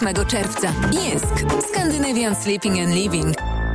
8 czerwca. JYSK. Scandinavian Sleeping and Living.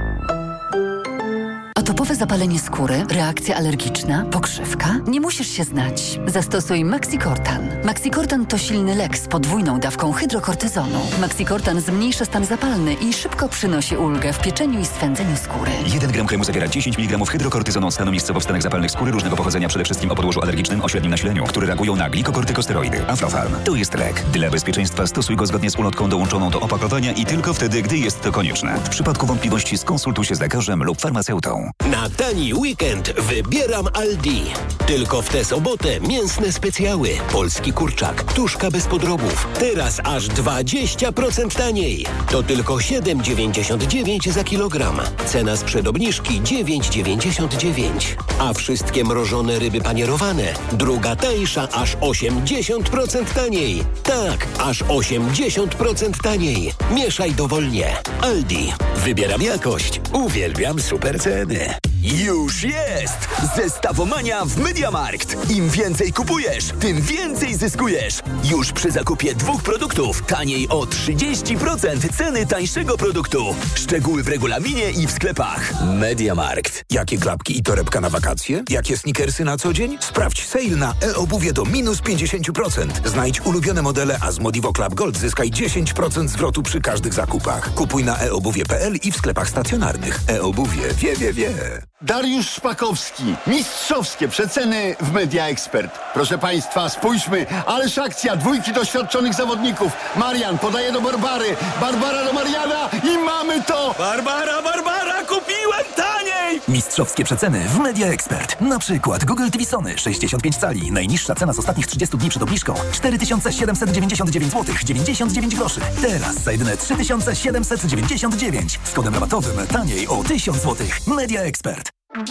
Atopowe zapalenie skóry, reakcja alergiczna, pokrzywka? Nie musisz się znać. Zastosuj Maxicortan. Maxicortan to silny lek z podwójną dawką hydrokortyzonu. Maxicortan zmniejsza stan zapalny i szybko przynosi ulgę w pieczeniu i swędzeniu skóry. 1 gram kremu zawiera 10 mg hydrokortyzonu od stanu miejscowo w stanach zapalnych skóry różnego pochodzenia, przede wszystkim o podłożu alergicznym o średnim nasileniu, które reagują na glikokortykosteroidy. Aflofarm. To jest lek. Dla bezpieczeństwa stosuj go zgodnie z ulotką dołączoną do opakowania i tylko wtedy, gdy jest to konieczne. W przypadku wątpliwości skonsultuj się z lekarzem lub farmaceutą. Na tani weekend wybieram Aldi. Tylko w tę sobotę mięsne specjały. Polski kurczak, tuszka bez podrobów. Teraz aż 20% taniej. To tylko 7,99 za kilogram. Cena sprzed obniżki 9,99. A wszystkie mrożone ryby panierowane. Druga tańsza aż 80% taniej. Tak, aż 80% taniej. Mieszaj dowolnie. Aldi. Wybieram jakość. Uwielbiam super ceny. Już jest! Zestawomania w MediaMarkt. Im więcej kupujesz, tym więcej zyskujesz. Już przy zakupie 2 produktów taniej o 30% ceny tańszego produktu. Szczegóły w regulaminie i w sklepach. MediaMarkt. Jakie klapki i torebka na wakacje? Jakie sneakersy na co dzień? Sprawdź sale na e-obuwie do minus 50%. Znajdź ulubione modele, a z Modivo Club Gold zyskaj 10% zwrotu przy każdych zakupach. Kupuj na eobuwie.pl i w sklepach stacjonarnych. E-obuwie wie. Dariusz Szpakowski. Mistrzowskie przeceny w Media Expert. Proszę Państwa, spójrzmy. Ależ akcja. 2 doświadczonych zawodników. Marian podaje do Barbary. Barbara do Mariana i mamy to! Barbara, kupiłem taniej! Mistrzowskie przeceny w Media Expert. Na przykład Google TV Sony 65 cali. Najniższa cena z ostatnich 30 dni przed obniżką 4799 zł 99 groszy. Teraz za jedyne 3799 z kodem rabatowym taniej o 1000 zł. Media Expert.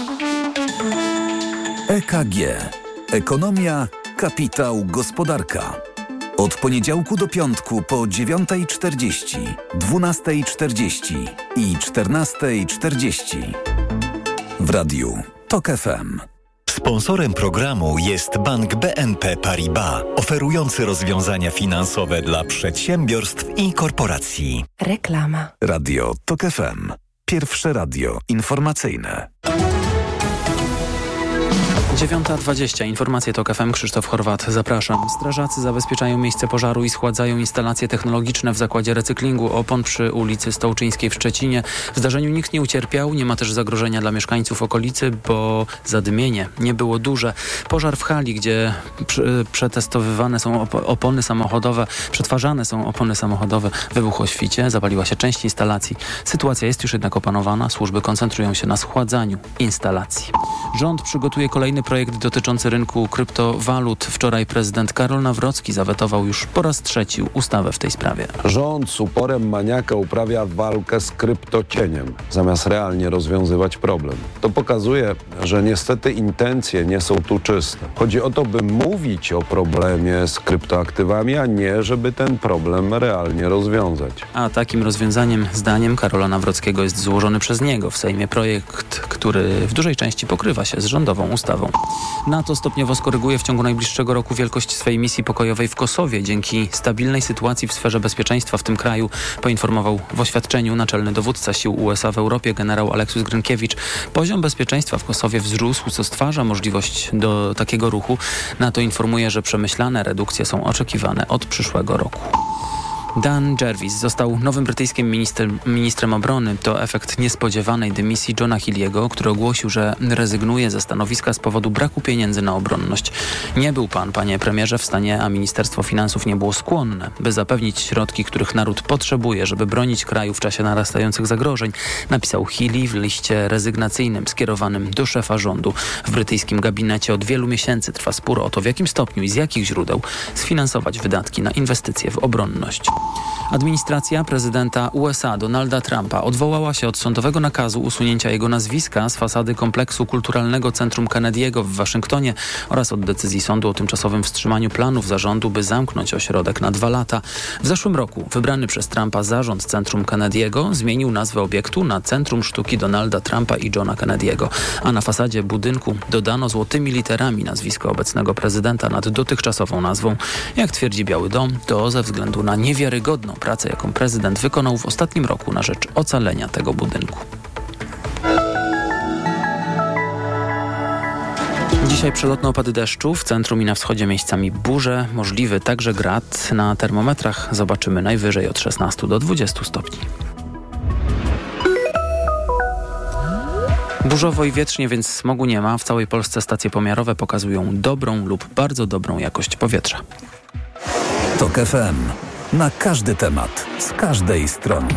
EKG. Ekonomia, kapitał, gospodarka. Od poniedziałku do piątku po 9:40, 12:40 i 14:40. W radiu TOK FM. Sponsorem programu jest Bank BNP Paribas, oferujący rozwiązania finansowe dla przedsiębiorstw i korporacji. Reklama. Radio TOK FM. Pierwsze radio informacyjne. 9:20. Informacje TOK FM. Krzysztof Chorwat. Zapraszam. Strażacy zabezpieczają miejsce pożaru i schładzają instalacje technologiczne w zakładzie recyklingu opon przy ulicy Stołczyńskiej w Szczecinie. W zdarzeniu nikt nie ucierpiał. Nie ma też zagrożenia dla mieszkańców okolicy, bo zadymienie nie było duże. Pożar w hali, gdzie przetestowywane są opony samochodowe, przetwarzane są opony samochodowe, wybuchł o świcie. Zapaliła się część instalacji. Sytuacja jest już jednak opanowana. Służby koncentrują się na schładzaniu instalacji. Rząd przygotuje kolejny projekt dotyczący rynku kryptowalut. Wczoraj prezydent Karol Nawrocki zawetował już po raz 3 ustawę w tej sprawie. Rząd z uporem maniaka uprawia walkę z kryptocieniem, zamiast realnie rozwiązywać problem. To pokazuje, że niestety intencje nie są tu czyste. Chodzi o to, by mówić o problemie z kryptoaktywami, a nie, żeby ten problem realnie rozwiązać. A takim rozwiązaniem, zdaniem Karola Nawrockiego, jest złożony przez niego w Sejmie projekt, który w dużej części pokrywa się z rządową ustawą. NATO stopniowo skoryguje w ciągu najbliższego roku wielkość swej misji pokojowej w Kosowie dzięki stabilnej sytuacji w sferze bezpieczeństwa w tym kraju, poinformował w oświadczeniu naczelny dowódca sił USA w Europie generał Aleksius Grynkiewicz. Poziom bezpieczeństwa w Kosowie wzrósł, co stwarza możliwość do takiego ruchu. NATO informuje, że przemyślane redukcje są oczekiwane od przyszłego roku. Dan Jervis został nowym brytyjskim ministrem obrony. To efekt niespodziewanej dymisji Johna Healey'ego, który ogłosił, że rezygnuje ze stanowiska z powodu braku pieniędzy na obronność. Nie był pan, panie premierze, w stanie, a Ministerstwo Finansów nie było skłonne, by zapewnić środki, których naród potrzebuje, żeby bronić kraju w czasie narastających zagrożeń, napisał Healey w liście rezygnacyjnym skierowanym do szefa rządu. W brytyjskim gabinecie od wielu miesięcy trwa spór o to, w jakim stopniu i z jakich źródeł sfinansować wydatki na inwestycje w obronność. Administracja prezydenta USA Donalda Trumpa odwołała się od sądowego nakazu usunięcia jego nazwiska z fasady kompleksu kulturalnego Centrum Kennedy'ego w Waszyngtonie oraz od decyzji sądu o tymczasowym wstrzymaniu planów zarządu, by zamknąć ośrodek na 2 lata. W zeszłym roku wybrany przez Trumpa zarząd Centrum Kennedy'ego zmienił nazwę obiektu na Centrum Sztuki Donalda Trumpa i Johna Kennedy'ego, a na fasadzie budynku dodano złotymi literami nazwisko obecnego prezydenta nad dotychczasową nazwą. Jak twierdzi Biały Dom, to ze względu na niewiarygodność niewiarygodną pracę, jaką prezydent wykonał w ostatnim roku na rzecz ocalenia tego budynku. Dzisiaj przelotne opady deszczu, w centrum i na wschodzie miejscami burze, możliwy także grad. Na termometrach zobaczymy najwyżej od 16 do 20 stopni. Burzowo i wietrznie, więc smogu nie ma. W całej Polsce stacje pomiarowe pokazują dobrą lub bardzo dobrą jakość powietrza. TOK FM. Na każdy temat, z każdej strony.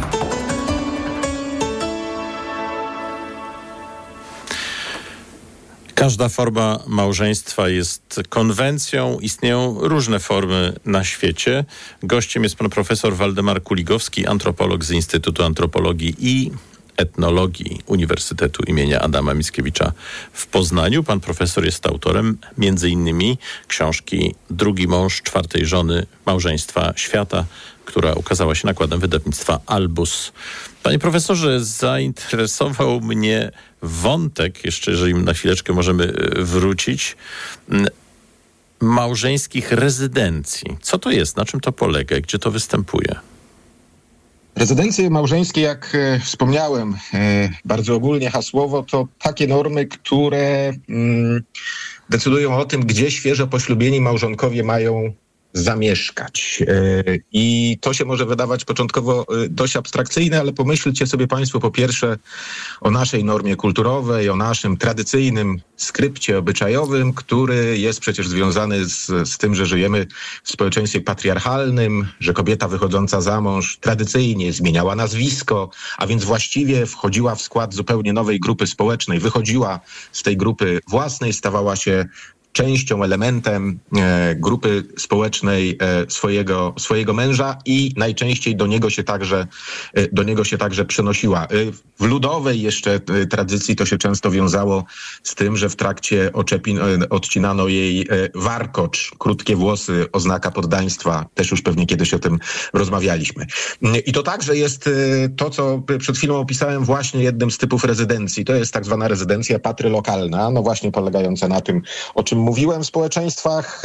Każda forma małżeństwa jest konwencją. Istnieją różne formy na świecie. Gościem jest pan profesor Waldemar Kuligowski, antropolog z Instytutu Antropologii i Etnologii Uniwersytetu imienia Adama Mickiewicza w Poznaniu. Pan profesor jest autorem m.in. książki Drugi mąż czwartej żony małżeństwa świata, która ukazała się nakładem wydawnictwa Albus. Panie profesorze, zainteresował mnie wątek, jeszcze jeżeli na chwileczkę możemy wrócić, małżeńskich rezydencji. Co to jest? Na czym to polega i gdzie to występuje? Rezydencje małżeńskie, jak wspomniałem bardzo ogólnie hasłowo, to takie normy, które decydują o tym, gdzie świeżo poślubieni małżonkowie mają zamieszkać. I to się może wydawać początkowo dość abstrakcyjne, ale pomyślcie sobie państwo po pierwsze o naszej normie kulturowej, o naszym tradycyjnym skrypcie obyczajowym, który jest przecież związany z tym, że żyjemy w społeczeństwie patriarchalnym, że kobieta wychodząca za mąż tradycyjnie zmieniała nazwisko, a więc właściwie wchodziła w skład zupełnie nowej grupy społecznej, wychodziła z tej grupy własnej, stawała się częścią, elementem grupy społecznej swojego męża i najczęściej do niego się także przenosiła. W ludowej jeszcze tradycji to się często wiązało z tym, że w trakcie oczepin odcinano jej warkocz, krótkie włosy, oznaka poddaństwa. Też już pewnie kiedyś o tym rozmawialiśmy. I to także jest to, co przed chwilą opisałem, właśnie jednym z typów rezydencji. To jest tak zwana rezydencja patrylokalna, no właśnie polegająca na tym, o czym mówiłem, w społeczeństwach,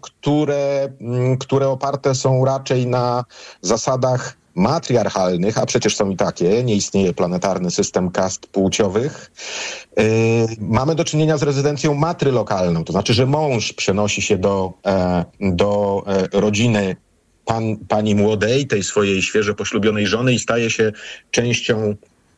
które oparte są raczej na zasadach matriarchalnych, a przecież są i takie, nie istnieje planetarny system kast płciowych. Mamy do czynienia z rezydencją matrylokalną, to znaczy, że mąż przenosi się do rodziny pani młodej, tej swojej świeżo poślubionej żony i staje się częścią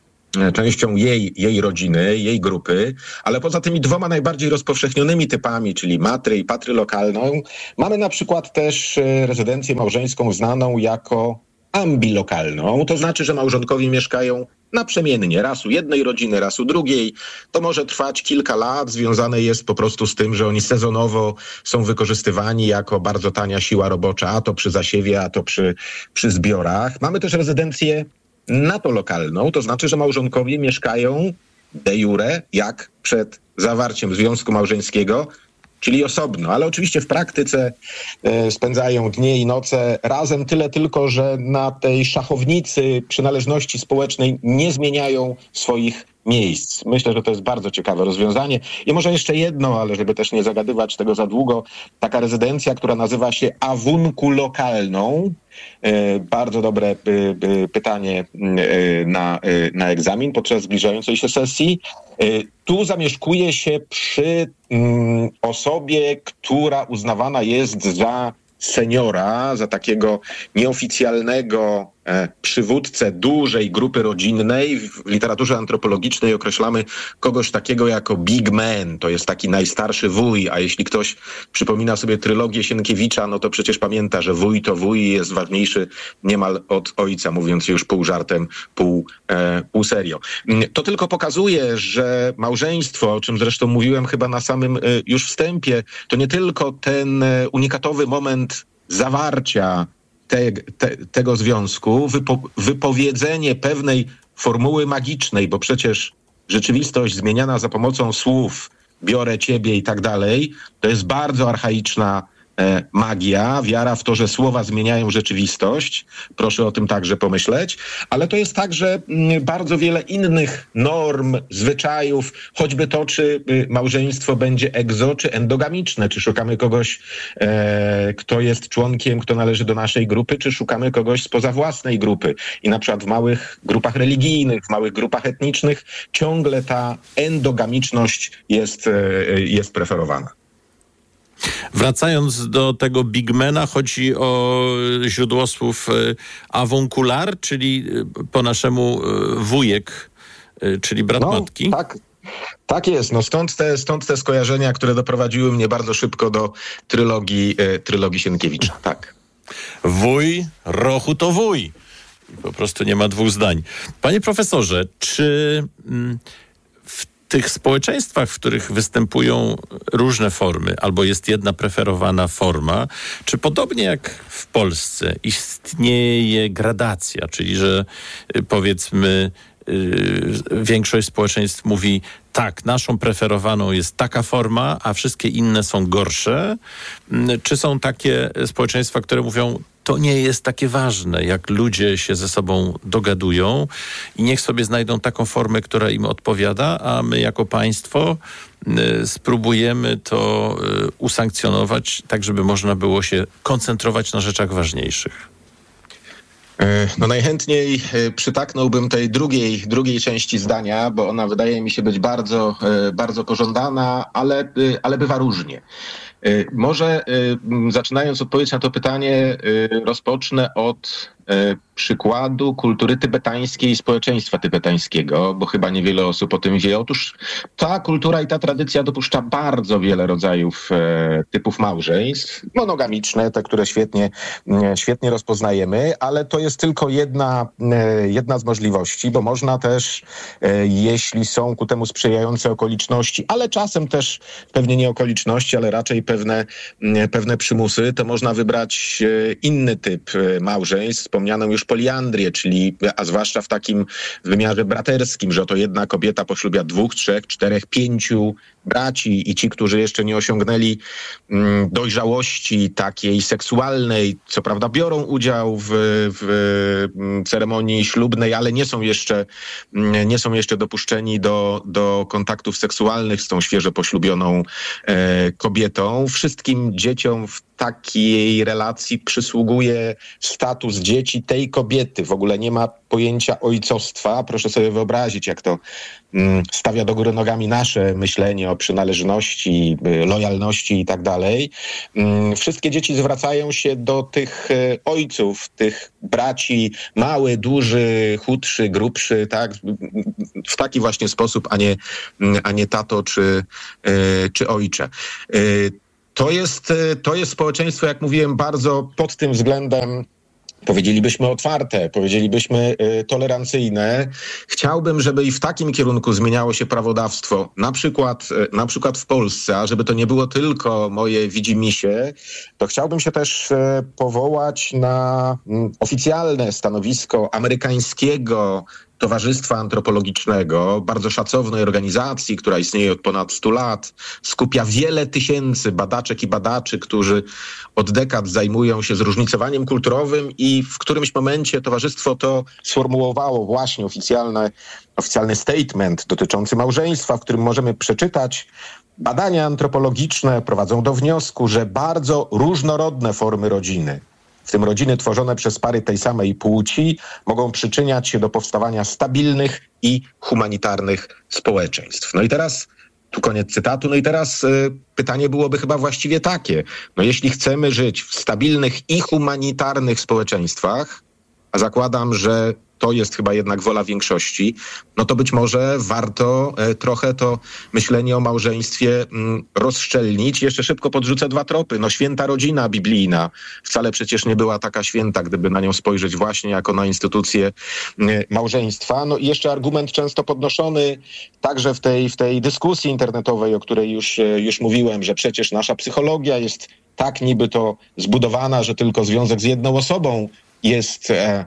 jej rodziny, jej grupy, ale poza tymi dwoma najbardziej rozpowszechnionymi typami, czyli matry i patrylokalną, mamy na przykład też rezydencję małżeńską znaną jako ambilokalną. To znaczy, że małżonkowie mieszkają naprzemiennie, raz u jednej rodziny, raz u drugiej. To może trwać kilka lat, związane jest po prostu z tym, że oni sezonowo są wykorzystywani jako bardzo tania siła robocza, a to przy zasiewie, a to przy zbiorach. Mamy też rezydencję natolokalną, to znaczy, że małżonkowie mieszkają de jure jak przed zawarciem związku małżeńskiego, czyli osobno, ale oczywiście w praktyce spędzają dnie i noce razem, tyle tylko, że na tej szachownicy przynależności społecznej nie zmieniają swoich miejsc. Myślę, że to jest bardzo ciekawe rozwiązanie. I może jeszcze jedno, ale żeby też nie zagadywać tego za długo, taka rezydencja, która nazywa się awunkulokalną. Bardzo dobre pytanie na egzamin podczas zbliżającej się sesji. Tu zamieszkuje się przy osobie, która uznawana jest za seniora, za takiego nieoficjalnego przywódcę dużej grupy rodzinnej. W literaturze antropologicznej określamy kogoś takiego jako big man. To jest taki najstarszy wuj, a jeśli ktoś przypomina sobie trylogię Sienkiewicza, no to przecież pamięta, że wuj to wuj jest ważniejszy niemal od ojca, mówiąc już pół żartem, pół serio. To tylko pokazuje, że małżeństwo, o czym zresztą mówiłem chyba na samym już wstępie, to nie tylko ten unikatowy moment zawarcia tego związku, wypowiedzenie pewnej formuły magicznej, bo przecież rzeczywistość zmieniana za pomocą słów, biorę ciebie i tak dalej, to jest bardzo archaiczna magia, wiara w to, że słowa zmieniają rzeczywistość. Proszę o tym także pomyśleć. Ale to jest także bardzo wiele innych norm, zwyczajów, choćby to, czy małżeństwo będzie egzo, czy endogamiczne, czy szukamy kogoś, kto jest członkiem, kto należy do naszej grupy, czy szukamy kogoś spoza własnej grupy. I na przykład w małych grupach religijnych, w małych grupach etnicznych ciągle ta endogamiczność jest preferowana. Wracając do tego Bigmana, chodzi o źródłosłów avuncular, czyli po naszemu wujek, czyli brat matki. Tak jest. No stąd te skojarzenia, które doprowadziły mnie bardzo szybko do trylogii Sienkiewicza. Tak. Wuj, Rochu to wuj. Po prostu nie ma dwóch zdań. Panie profesorze, czy w tych społeczeństwach, w których występują różne formy, albo jest jedna preferowana forma, czy podobnie jak w Polsce istnieje gradacja, czyli że powiedzmy większość społeczeństw mówi tak, naszą preferowaną jest taka forma, a wszystkie inne są gorsze? Czy są takie społeczeństwa, które mówią, to nie jest takie ważne, jak ludzie się ze sobą dogadują i niech sobie znajdą taką formę, która im odpowiada, a my jako państwo spróbujemy to usankcjonować, tak żeby można było się koncentrować na rzeczach ważniejszych? No najchętniej przytaknąłbym tej drugiej części zdania, bo ona wydaje mi się być bardzo, bardzo pożądana, ale bywa różnie. Może zaczynając odpowiedź na to pytanie, rozpocznę od przykładu kultury tybetańskiej i społeczeństwa tybetańskiego, bo chyba niewiele osób o tym wie. Otóż ta kultura i ta tradycja dopuszcza bardzo wiele rodzajów typów małżeństw. Monogamiczne, te, które świetnie rozpoznajemy, ale to jest tylko jedna z możliwości, bo można też, jeśli są ku temu sprzyjające okoliczności, ale czasem też pewnie nie okoliczności, ale raczej pewne przymusy, to można wybrać inny typ małżeństw, wspomnianą już poliandrię, czyli, a zwłaszcza w takim wymiarze braterskim, że oto jedna kobieta poślubia 2, 3, 4, 5 braci i ci, którzy jeszcze nie osiągnęli dojrzałości takiej seksualnej, co prawda biorą udział w ceremonii ślubnej, ale nie są jeszcze dopuszczeni do kontaktów seksualnych z tą świeżo poślubioną kobietą. Wszystkim dzieciom w takiej relacji przysługuje status dzieci tej kobiety. W ogóle nie ma pojęcia ojcostwa. Proszę sobie wyobrazić, jak to stawia do góry nogami nasze myślenie o przynależności, lojalności i tak dalej. Wszystkie dzieci zwracają się do tych ojców, tych braci, mały, duży, chudszy, grubszy, tak? W taki właśnie sposób, a nie tato czy ojcze. To jest społeczeństwo, jak mówiłem, bardzo pod tym względem, powiedzielibyśmy, otwarte, powiedzielibyśmy tolerancyjne. Chciałbym, żeby i w takim kierunku zmieniało się prawodawstwo, na przykład w Polsce, a żeby to nie było tylko moje widzimisię, to chciałbym się też powołać na oficjalne stanowisko amerykańskiego Towarzystwa Antropologicznego, bardzo szacownej organizacji, która istnieje od ponad 100 lat, skupia wiele tysięcy badaczek i badaczy, którzy od dekad zajmują się zróżnicowaniem kulturowym i w którymś momencie towarzystwo to sformułowało właśnie oficjalny statement dotyczący małżeństwa, w którym możemy przeczytać: badania antropologiczne prowadzą do wniosku, że bardzo różnorodne formy rodziny, w tym rodziny tworzone przez pary tej samej płci, mogą przyczyniać się do powstawania stabilnych i humanitarnych społeczeństw. No i teraz, tu koniec cytatu, no i teraz pytanie byłoby chyba właściwie takie. No jeśli chcemy żyć w stabilnych i humanitarnych społeczeństwach, a zakładam, że to jest chyba jednak wola większości, no to być może warto trochę to myślenie o małżeństwie rozszczelnić. Jeszcze szybko podrzucę 2 tropy. No święta rodzina biblijna wcale przecież nie była taka święta, gdyby na nią spojrzeć właśnie jako na instytucję małżeństwa. No i jeszcze argument często podnoszony także w tej dyskusji internetowej, o której już mówiłem, że przecież nasza psychologia jest tak niby to zbudowana, że tylko związek z jedną osobą jest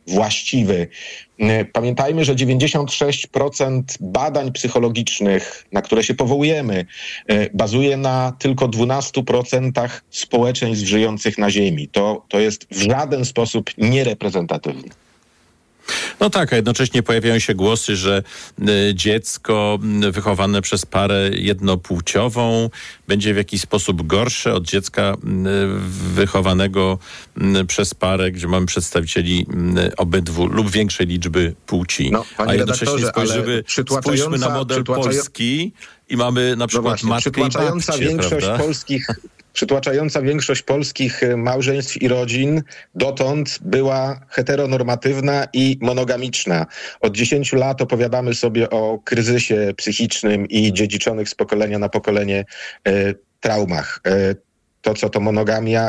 właściwy. Pamiętajmy, że 96% badań psychologicznych, na które się powołujemy, bazuje na tylko 12% społeczeństw żyjących na Ziemi. To jest w żaden sposób niereprezentatywne. No tak, a jednocześnie pojawiają się głosy, że dziecko wychowane przez parę jednopłciową będzie w jakiś sposób gorsze od dziecka wychowanego przez parę, gdzie mamy przedstawicieli obydwu lub większej liczby płci. No, a jednocześnie spójrzmy na model polski i mamy na przykład matkę i babcię, prawda? Przytłaczająca większość polskich małżeństw i rodzin dotąd była heteronormatywna i monogamiczna. Od 10 lat opowiadamy sobie o kryzysie psychicznym i dziedziczonych z pokolenia na pokolenie traumach. To, co to monogamia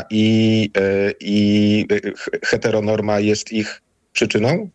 i heteronorma jest ich przyczyną?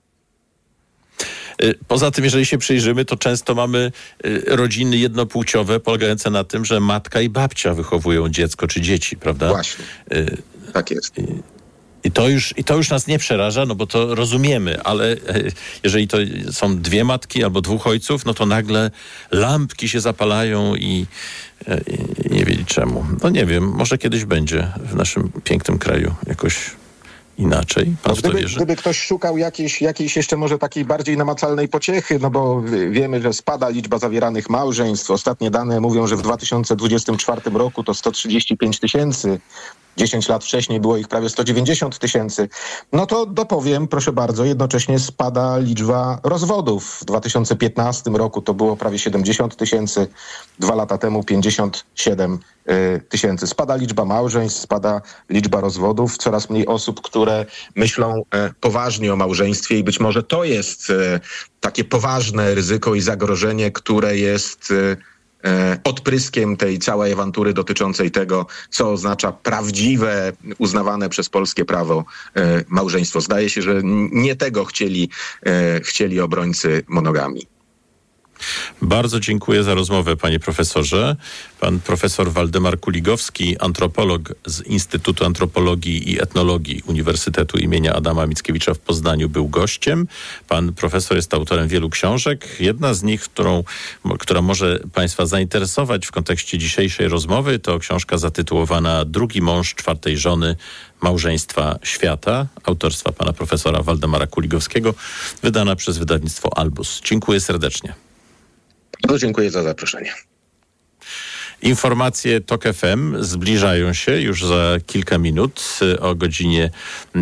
Poza tym, jeżeli się przyjrzymy, to często mamy rodziny jednopłciowe polegające na tym, że matka i babcia wychowują dziecko czy dzieci, prawda? Właśnie. Tak jest. I to już nas nie przeraża, no bo to rozumiemy, ale jeżeli to są dwie matki albo dwóch ojców, no to nagle lampki się zapalają i nie wiedzieć czemu. No nie wiem, może kiedyś będzie w naszym pięknym kraju jakoś inaczej. Pan Gdyby ktoś szukał jakiejś jeszcze może takiej bardziej namacalnej pociechy, no bo wiemy, że spada liczba zawieranych małżeństw. Ostatnie dane mówią, że w 2024 roku to 135 000. 10 lat wcześniej było ich prawie 190 000. No to dopowiem, proszę bardzo, jednocześnie spada liczba rozwodów. W 2015 roku to było prawie 70 000, 2 lata temu 57 000. Spada liczba małżeństw, spada liczba rozwodów, coraz mniej osób, które myślą poważnie o małżeństwie i być może to jest takie poważne ryzyko i zagrożenie, które jest odpryskiem tej całej awantury dotyczącej tego, co oznacza prawdziwe, uznawane przez polskie prawo małżeństwo. Zdaje się, że nie tego chcieli obrońcy monogamii. Bardzo dziękuję za rozmowę, panie profesorze. Pan profesor Waldemar Kuligowski, antropolog z Instytutu Antropologii i Etnologii Uniwersytetu imienia Adama Mickiewicza w Poznaniu, był gościem. Pan profesor jest autorem wielu książek. Jedna z nich, która może państwa zainteresować w kontekście dzisiejszej rozmowy, to książka zatytułowana Drugi mąż czwartej żony małżeństwa świata, autorstwa pana profesora Waldemara Kuligowskiego, wydana przez wydawnictwo Albus. Dziękuję serdecznie. No, dziękuję za zaproszenie. Informacje TOK FM zbliżają się już za kilka minut o godzinie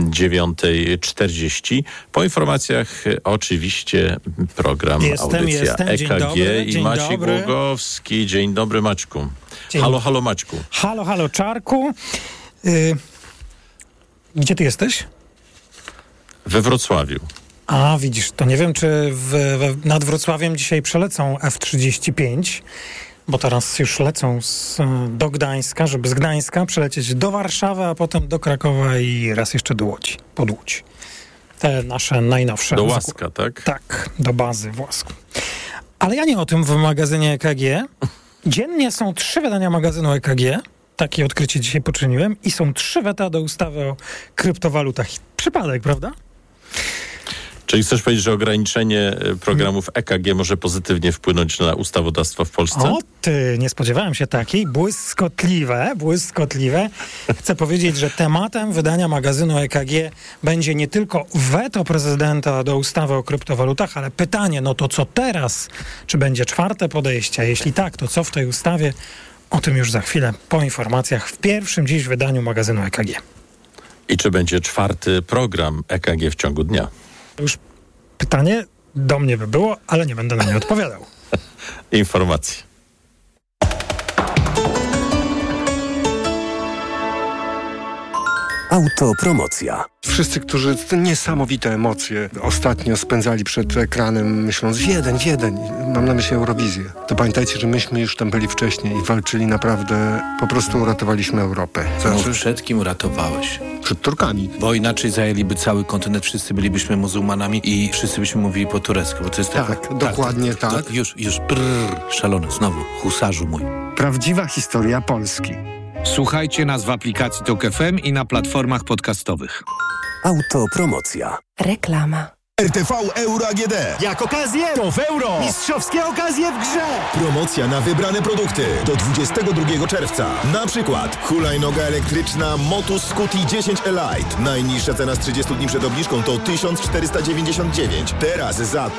9:40. Po informacjach oczywiście program, audycja EKG i Maciej Głogowski. Dzień dobry, Maćku. Halo Maćku. Halo Czarku. Gdzie ty jesteś? We Wrocławiu. A, widzisz, to nie wiem, czy nad Wrocławiem dzisiaj przelecą F-35, bo teraz już lecą do Gdańska, żeby z Gdańska przelecieć do Warszawy, a potem do Krakowa i raz jeszcze do Łodzi, pod Łódź. Te nasze najnowsze. Do Łaska, tak? Tak, do bazy w Łasku. Ale ja nie o tym w magazynie EKG. Dziennie są 3 wydania magazynu EKG. Takie odkrycie dzisiaj poczyniłem. I są 3 weta do ustawy o kryptowalutach. Przypadek, prawda? Czyli chcesz powiedzieć, że ograniczenie programów EKG może pozytywnie wpłynąć na ustawodawstwo w Polsce? O ty, nie spodziewałem się takiej. Błyskotliwe. Chcę powiedzieć, że tematem wydania magazynu EKG będzie nie tylko weto prezydenta do ustawy o kryptowalutach, ale pytanie, no to co teraz? Czy będzie 4. podejście? A jeśli tak, to co w tej ustawie? O tym już za chwilę po informacjach w pierwszym dziś wydaniu magazynu EKG. I czy będzie 4. program EKG w ciągu dnia? Już pytanie do mnie by było, ale nie będę na nie odpowiadał. Informacje. Autopromocja. Wszyscy, którzy te niesamowite emocje ostatnio spędzali przed ekranem, myśląc Wiedeń, mam na myśli Eurowizję, to pamiętajcie, że myśmy już tam byli wcześniej i walczyli naprawdę, po prostu uratowaliśmy Europę. Przed kim uratowałeś? Przed Turkami. Bo inaczej zajęliby cały kontynent, wszyscy bylibyśmy muzułmanami i wszyscy byśmy mówili po turecku, bo to jest dokładnie tak. Już, szalony, znowu, husarzu mój. Prawdziwa historia Polski. Słuchajcie nas w aplikacji TOK FM i na platformach podcastowych. Autopromocja. Reklama. RTV Euro AGD. Jak okazję, to w euro. Mistrzowskie okazje w grze. Promocja na wybrane produkty do 22 czerwca. Na przykład hulajnoga elektryczna Motus Scuti 10 Elite. Najniższa cena z 30 dni przed obniżką to 1499. Teraz za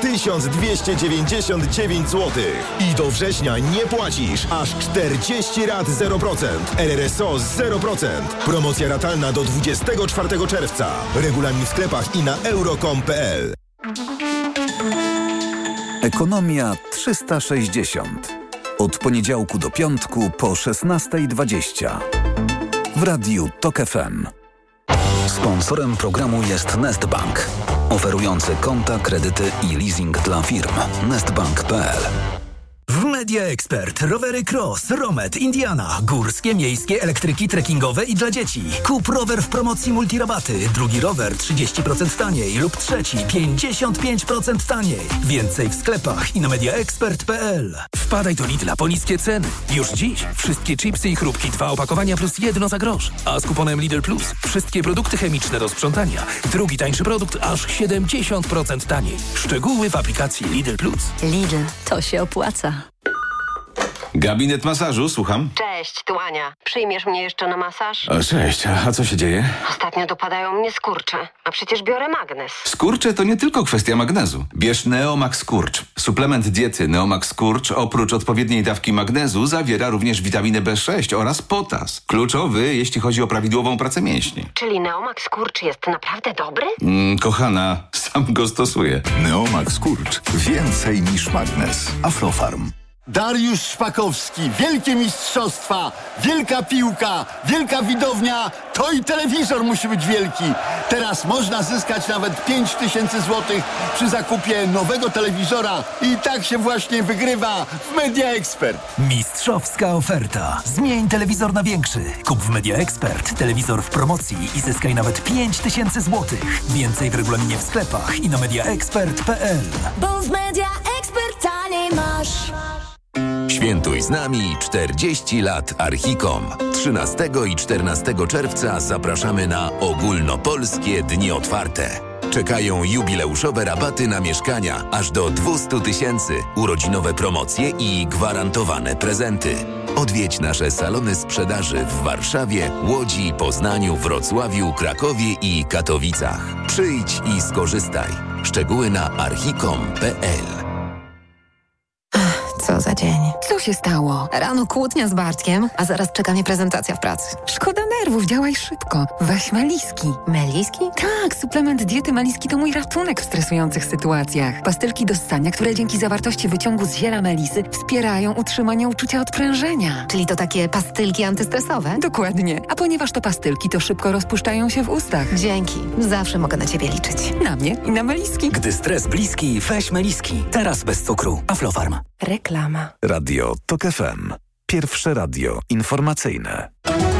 1299 zł. I do września nie płacisz. Aż 40 rat 0%. RRSO 0%. Promocja ratalna do 24 czerwca. Regulamin w sklepach i na euro.com.pl. Ekonomia 360. Od poniedziałku do piątku po 16:20. W Radiu TOK FM. Sponsorem programu jest Nestbank, oferujący konta, kredyty i leasing dla firm. Nestbank.pl. W Media Expert rowery Cross, Romet, Indiana, górskie, miejskie, elektryki, trekkingowe i dla dzieci. Kup rower w promocji multirabaty, drugi rower 30% taniej lub trzeci 55% taniej. Więcej w sklepach i na mediaexpert.pl. Wpadaj do Lidla po niskie ceny. Już dziś wszystkie chipsy i chrupki 2 opakowania plus 1 za grosz. A z kuponem Lidl Plus wszystkie produkty chemiczne do sprzątania. Drugi tańszy produkt aż 70% taniej. Szczegóły w aplikacji Lidl Plus. Lidl, to się opłaca. Gabinet masażu, słucham. Cześć, tu Ania. Przyjmiesz mnie jeszcze na masaż? O, cześć, a co się dzieje? Ostatnio dopadają mnie skurcze, a przecież biorę magnez. Skurcze to nie tylko kwestia magnezu. Bierz Neomax Skurcz. Suplement diety Neomax Skurcz oprócz odpowiedniej dawki magnezu zawiera również witaminę B6 oraz potas. Kluczowy, jeśli chodzi o prawidłową pracę mięśni. Czyli Neomax Skurcz jest naprawdę dobry? Kochana, sam go stosuję. Neomax Skurcz. Więcej niż magnez. Aflofarm. Dariusz Szpakowski, wielkie mistrzostwa, wielka piłka, wielka widownia, to i telewizor musi być wielki. Teraz można zyskać nawet 5000 zł przy zakupie nowego telewizora i tak się właśnie wygrywa w Media Expert. Mistrzowska oferta. Zmień telewizor na większy. Kup w Media Expert telewizor w promocji i zyskaj nawet 5000 zł. Więcej w regulaminie w sklepach i na mediaexpert.pl. Bo w Media Expert taniej masz. Świętuj z nami 40 lat Archicom. 13 i 14 czerwca zapraszamy na ogólnopolskie dni otwarte. Czekają jubileuszowe rabaty na mieszkania aż do 200 000, urodzinowe promocje i gwarantowane prezenty. Odwiedź nasze salony sprzedaży w Warszawie, Łodzi, Poznaniu, Wrocławiu, Krakowie i Katowicach. Przyjdź i skorzystaj. Szczegóły na archicom.pl. Co za dzień. Co się stało? Rano kłótnia z Bartkiem, a zaraz czeka mnie prezentacja w pracy. Szkoda nerwów, działaj szybko. Weź Meliski. Meliski? Tak, suplement diety Meliski to mój ratunek w stresujących sytuacjach. Pastylki do ssania, które dzięki zawartości wyciągu z ziela melisy wspierają utrzymanie uczucia odprężenia. Czyli to takie pastylki antystresowe? Dokładnie. A ponieważ to pastylki, to szybko rozpuszczają się w ustach. Dzięki. Zawsze mogę na ciebie liczyć. Na mnie i na Meliski. Gdy stres bliski, weź Meliski. Teraz bez cukru. Aflofarm. Reklama. Radio TOK FM. Pierwsze radio informacyjne.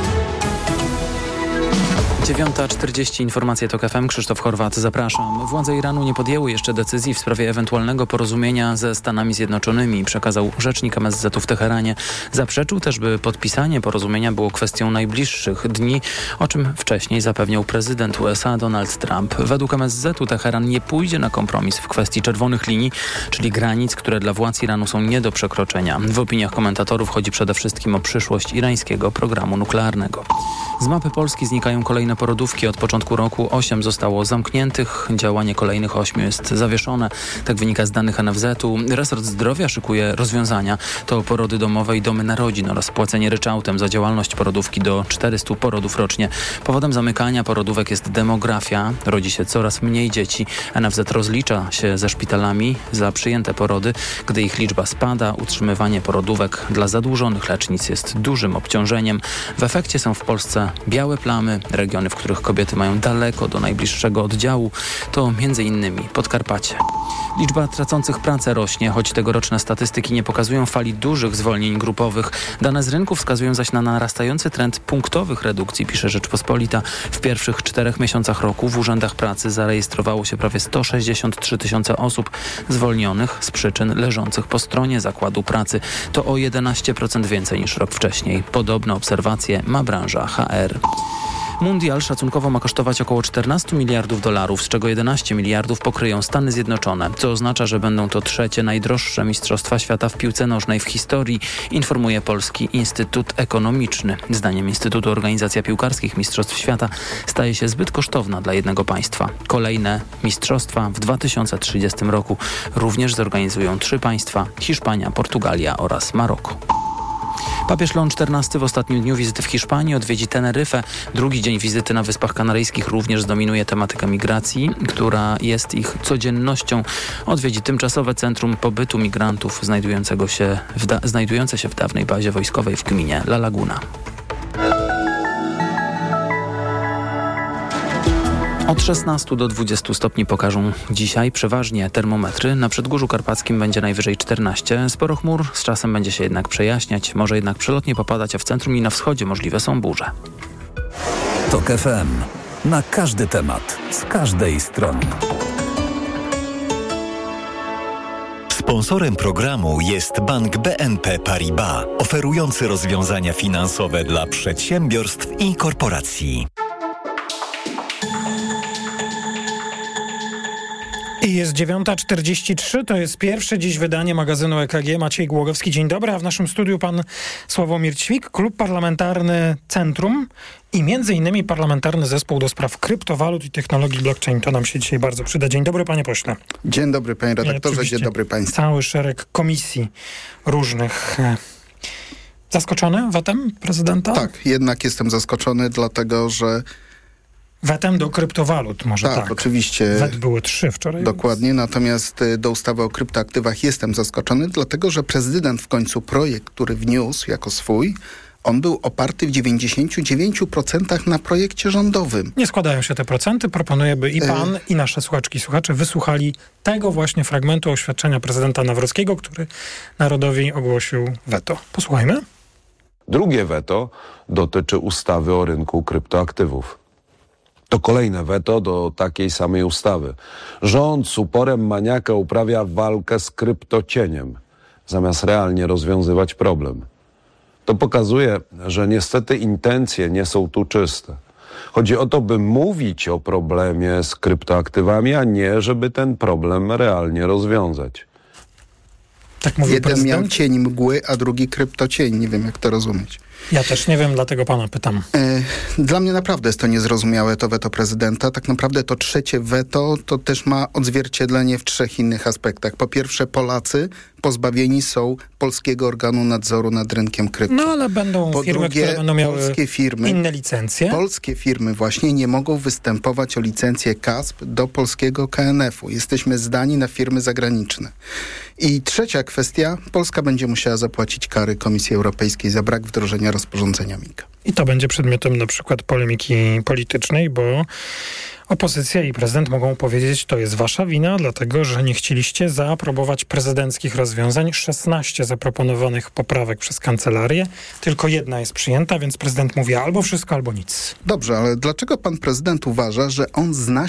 9:40 informacje TOK FM. Krzysztof Horwat, zapraszam. Władze Iranu nie podjęły jeszcze decyzji w sprawie ewentualnego porozumienia ze Stanami Zjednoczonymi, przekazał rzecznik MSZ-u w Teheranie. Zaprzeczył też, by podpisanie porozumienia było kwestią najbliższych dni, o czym wcześniej zapewniał prezydent USA Donald Trump. Według MSZ-u Teheran nie pójdzie na kompromis w kwestii czerwonych linii, czyli granic, które dla władz Iranu są nie do przekroczenia. W opiniach komentatorów chodzi przede wszystkim o przyszłość irańskiego programu nuklearnego. Z mapy Polski znikają kolejne porodówki. Od początku roku 8 zostało zamkniętych. Działanie kolejnych 8 jest zawieszone. Tak wynika z danych NFZ-u. Resort Zdrowia szykuje rozwiązania. To porody domowe i domy narodzin oraz płacenie ryczałtem za działalność porodówki do 400 porodów rocznie. Powodem zamykania porodówek jest demografia. Rodzi się coraz mniej dzieci. NFZ rozlicza się ze szpitalami za przyjęte porody. Gdy ich liczba spada, utrzymywanie porodówek dla zadłużonych lecznic jest dużym obciążeniem. W efekcie są w Polsce białe plamy. Regiony, w których kobiety mają daleko do najbliższego oddziału, to m.in. Podkarpacie. Liczba tracących pracę rośnie, choć tegoroczne statystyki nie pokazują fali dużych zwolnień grupowych. Dane z rynku wskazują zaś na narastający trend punktowych redukcji, pisze Rzeczpospolita. W pierwszych 4 miesiącach roku w urzędach pracy zarejestrowało się prawie 163 000 osób zwolnionych z przyczyn leżących po stronie zakładu pracy. To o 11% więcej niż rok wcześniej. Podobne obserwacje ma branża HR. Mundial szacunkowo ma kosztować około 14 miliardów dolarów, z czego 11 miliardów pokryją Stany Zjednoczone, co oznacza, że będą to trzecie najdroższe mistrzostwa świata w piłce nożnej w historii, informuje Polski Instytut Ekonomiczny. Zdaniem Instytutu organizacja piłkarskich Mistrzostw Świata staje się zbyt kosztowna dla jednego państwa. Kolejne mistrzostwa w 2030 roku również zorganizują 3 państwa: Hiszpania, Portugalia oraz Maroko. Papież Leon XIV w ostatnim dniu wizyty w Hiszpanii odwiedzi Teneryfę. Drugi dzień wizyty na Wyspach Kanaryjskich również zdominuje tematyka migracji, która jest ich codziennością. Odwiedzi tymczasowe centrum pobytu migrantów znajdujące się w dawnej bazie wojskowej w gminie La Laguna. Od 16 do 20 stopni pokażą dzisiaj przeważnie termometry. Na Przedgórzu Karpackim będzie najwyżej 14. Sporo chmur, z czasem będzie się jednak przejaśniać. Może jednak przelotnie popadać, a w centrum i na wschodzie możliwe są burze. TOK FM. Na każdy temat, z każdej strony. Sponsorem programu jest Bank BNP Paribas, oferujący rozwiązania finansowe dla przedsiębiorstw i korporacji. I jest 9:43, to jest pierwsze dziś wydanie magazynu EKG. Maciej Głogowski, dzień dobry, a w naszym studiu pan Sławomir Ćwik, Klub Parlamentarny Centrum i między innymi Parlamentarny Zespół do Spraw Kryptowalut i Technologii Blockchain. To nam się dzisiaj bardzo przyda. Dzień dobry, panie pośle. Dzień dobry, panie redaktorze, dzień dobry państwu. Cały szereg komisji różnych. Zaskoczony wetem prezydenta? Tak, jednak jestem zaskoczony, dlatego że wetem do kryptowalut, może tak. Tak, oczywiście. Wet były 3 wczoraj. Dokładnie, natomiast do ustawy o kryptoaktywach jestem zaskoczony, dlatego że prezydent w końcu projekt, który wniósł jako swój, on był oparty w 99% na projekcie rządowym. Nie składają się te procenty. Proponuję, by i pan, i nasze słuchaczki i słuchacze wysłuchali tego właśnie fragmentu oświadczenia prezydenta Nawrockiego, który narodowi ogłosił weto. Posłuchajmy. Drugie weto dotyczy ustawy o rynku kryptoaktywów. To kolejne weto do takiej samej ustawy. Rząd z uporem maniaka uprawia walkę z kryptocieniem, zamiast realnie rozwiązywać problem. To pokazuje, że niestety intencje nie są tu czyste. Chodzi o to, by mówić o problemie z kryptoaktywami, a nie, żeby ten problem realnie rozwiązać. Tak mówił jeden prezydent? Miał cień mgły, a drugi kryptocień. Nie wiem, jak to rozumieć. Ja też nie wiem, dlatego pana pytam. Dla mnie naprawdę jest to niezrozumiałe, to weto prezydenta. Tak naprawdę to trzecie weto to też ma odzwierciedlenie w 3 innych aspektach. Po pierwsze, Polacy pozbawieni są polskiego organu nadzoru nad rynkiem krypto. No ale będą po firmy, drugie, które będą miały inne licencje. Polskie firmy właśnie nie mogą występować o licencję KASP do polskiego KNF-u. Jesteśmy zdani na firmy zagraniczne. I trzecia kwestia, Polska będzie musiała zapłacić kary Komisji Europejskiej za brak wdrożenia rozporządzenia MiCA. I to będzie przedmiotem na przykład polemiki politycznej, bo opozycja i prezydent mogą powiedzieć, to jest wasza wina, dlatego że nie chcieliście zaaprobować prezydenckich rozwiązań. 16 zaproponowanych poprawek przez kancelarię, tylko 1 jest przyjęta, więc prezydent mówi albo wszystko, albo nic. Dobrze, ale dlaczego pan prezydent uważa, że on zna